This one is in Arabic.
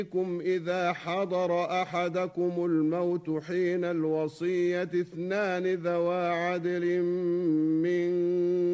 إذا حضر أحدكم الموت حين الوصية اثنان ذوا عدل منكم